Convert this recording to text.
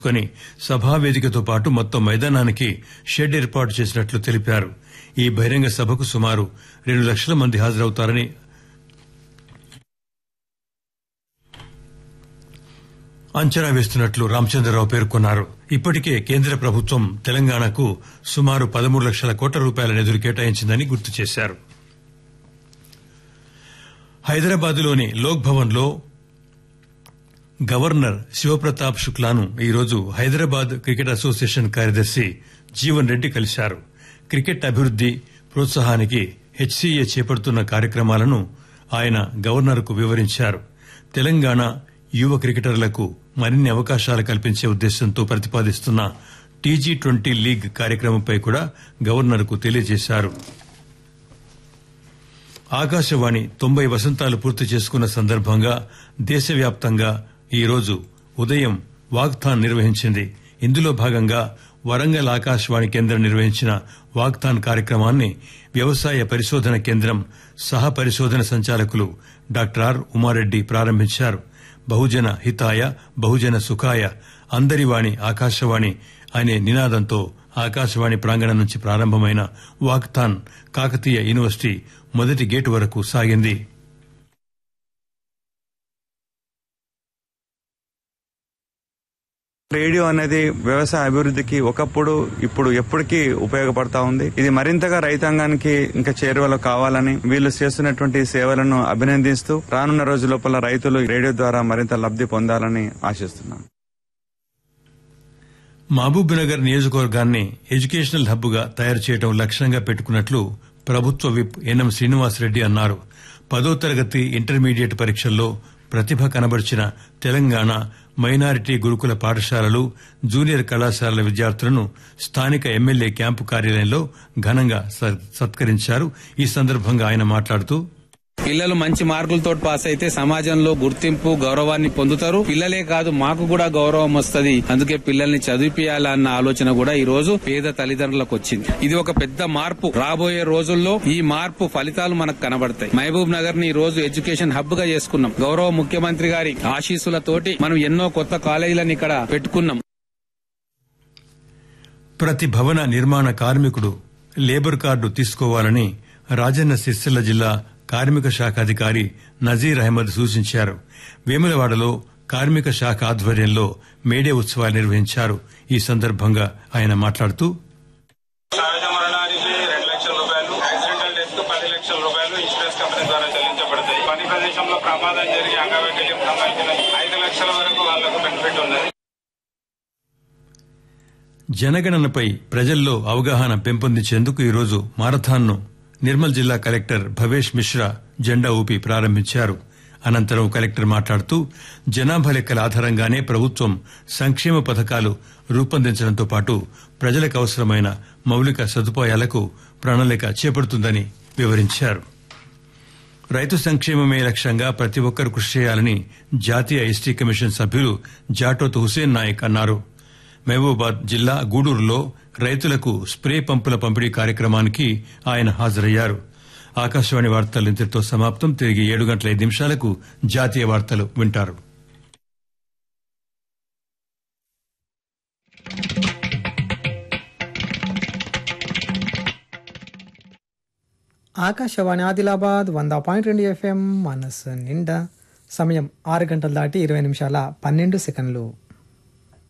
కొని సభావేదికతో పాటు మొత్తం మైదానానికి షెడ్ ఏర్పాటు చేసినట్లు తెలిపారు. ఈ బహిరంగ సభకు సుమారు 2 లక్షల మంది హాజరవుతారని అంచనా వేస్తున్నట్లు రామచంద్రరావు పేర్కొన్నారు. ఇప్పటికే కేంద్ర ప్రభుత్వం తెలంగాణకు సుమారు 13 లక్షల కోట్ల రూపాయల నిధులు కేటాయించిందని గుర్తు చేశారు. హైదరాబాద్లోని లోక్ భవన్ లో గవర్నర్ శివప్రతాప్ శుక్లాను ఈరోజు హైదరాబాద్ క్రికెట్ అసోసియేషన్ కార్యదర్శి జీవన్ రెడ్డి కలిశారు. క్రికెట్ అభివృద్ది ప్రోత్సాహానికి హెచ్సీఏ చేపడుతున్న కార్యక్రమాలను ఆయన గవర్నర్ కు వివరించారు. తెలంగాణ యువ క్రికెటర్లకు మరిన్ని అవకాశాలు కల్పించే ఉద్దేశంతో ప్రతిపాదిస్తున్న టీజీ20 లీగ్ కార్యక్రమంపై కూడా గవర్నర్ కు తెలియజేశారు. ఆకాశవాణి 90 వసంతాలు పూర్తి చేసుకున్న సందర్భంగా దేశవ్యాప్తంగా ఈరోజు ఉదయం వాక్థాన్ నిర్వహించింది. ఇందులో భాగంగా వరంగల్ ఆకాశవాణి కేంద్రం నిర్వహించిన వాక్థాన్ కార్యక్రమాన్ని వ్యవసాయ పరిశోధన కేంద్రం సహ పరిశోధన సంచాలకులు డాక్టర్ ఆర్ ఉమారెడ్డి ప్రారంభించారు. బహుజన హితాయ బహుజన సుఖాయ అందరివాణి ఆకాశవాణి అనే నినాదంతో ఆకాశవాణి ప్రాంగణం నుంచి ప్రారంభమైన వాక్థాన్ కాకతీయ యూనివర్సిటీ మొదటి గేటు వరకు సాగింది. రేడియో అనేది వ్యవసాయ అభివృద్ధికి ఒకప్పుడు ఇప్పుడు ఎప్పటికీ ఉపయోగపడతా ఉంది. ఇది మరింతగా రైతాంగానికి ఇంకా చేరువలో కావాలని వీళ్ళు చేస్తున్నటువంటి సేవలను అభినందిస్తూ రానున్న రోజు లోపల రైతులు రేడియో ద్వారా మరింత లబ్ధి పొందాలని ఆశిస్తున్నాను. మహబూబ్ నగర్ నియోజకవర్గాన్ని ఎడ్యుకేషనల్ హబ్ గా తయారు చేయడం లక్ష్యంగా పెట్టుకున్నట్లు ప్రభుత్వ విప్ ఎన్ఎం శ్రీనివాసరెడ్డి అన్నారు. 10వ తరగతి ఇంటర్మీడియట్ పరీక్షల్లో ప్రతిభ కనబర్చిన తెలంగాణ మైనారిటీ గురుకుల పాఠశాలలు జూనియర్ కళాశాలల విద్యార్థులను స్థానిక ఎమ్మెల్యే క్యాంపు కార్యాలయంలో ఘనంగా సత్కరించారు. ఈ సందర్భంగా ఆయన మాట్లాడుతూ పిల్లలు మంచి మార్కులతో పాస్ అయితే సమాజంలో గుర్తింపు గౌరవాన్ని పొందుతారు. పిల్లలే కాదు మాకు కూడా గౌరవం వస్తుంది. అందుకే పిల్లల్ని చదివిపియాలన్న ఆలోచన కూడా ఈ రోజు పేద తల్లిదండ్రులకు వచ్చింది. ఇది ఒక పెద్ద మార్పు. రాబోయే రోజుల్లో ఈ మార్పు ఫలితాలు మనకు కనబడతాయి. మహబూబ్ నగర్ ని ఈ రోజు ఎడ్యుకేషన్ హబ్ గా చేసుకున్నాం. గౌరవ ముఖ్యమంత్రి గారి ఆశీస్సులతోటి మనం ఎన్నో కొత్త కాలేజీలను ఇక్కడ పెట్టుకున్నాం. ప్రతి భవన నిర్మాణ కార్మికుడు లేబర్ కార్డు తీసుకోవాలని రాజన్న సిరిసిల్ల జిల్లా కార్మిక శాఖ అధికారి నజీర్ అహ్మద్ సూచించారు. వేములవాడలో కార్మిక శాఖ ఆధ్వర్యంలో మేడే ఉత్సవాలు నిర్వహించారు. ఈ సందర్భంగా ఆయన మాట్లాడుతూ సహజ మరణానికి 2 లక్షల రూపాయలు, యాక్సిడెంటల్ డెత్ కు 10 లక్షల రూపాయలు ఇన్సూరెన్స్ కంపెనీ ద్వారా చెల్లించబడతాయి. పని ప్రదేశంలో ప్రమాదం జరిగి అంగవైకల్యం సంబంధించిన 5 లక్షల వరకు వాళ్లకు బెనిఫిట్ ఉన్నది. జనగణనపై ప్రజల్లో అవగాహన పెంపొందించేందుకు ఈరోజు మారథాన్ను నిర్మల్ జిల్లా కలెక్టర్ భవేష్ మిశ్రా జెండా ఊపి ప్రారంభించారు. అనంతరం కలెక్టర్ మాట్లాడుతూ జనాభా లెక్కల ఆధారంగానే ప్రభుత్వం సంక్షేమ పథకాలు రూపొందించడంతో పాటు ప్రజలకు అవసరమైన మౌలిక సదుపాయాలకు ప్రణాళిక చేపడుతుందని వివరించారు. రైతు సంక్షేమమే లక్ష్యంగా ప్రతి ఒక్కరూ కృషి చేయాలని జాతీయ ఎస్టీ కమిషన్ సభ్యులు జాటోత్ హుసేన్ నాయక్ అన్నారు. మహబూబాబాద్ జిల్లా గూడూరులో రైతులకు స్ప్రే పంపుల పంపిణీ కార్యక్రమానికి ఆయన హాజరయ్యారు. ఆకాశవాణి వార్తలు ఇంతటితో సమాప్తం. తిరిగి 7:05 జాతీయ వార్తలు వింటారు. ఆకాశవాణి ఆదిలాబాద్ 100.2 FM మనసు నిండా. సమయం 6 గంటలు దాటి 20 నిమిషాల 12 సెకండ్లు.